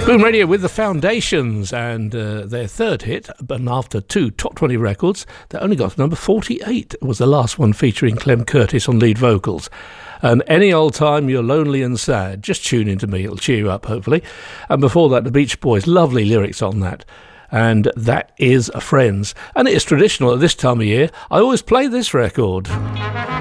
Boom Radio with the Foundations and their third hit, but after two top 20 records, they only got to number 48, was the last one featuring Clem Curtis on lead vocals. And Any Old Time You're Lonely and Sad, just tune into me, it'll cheer you up hopefully. And before that, the Beach Boys, lovely lyrics on that. And that is Friends. And it is traditional at this time of year, I always play this record.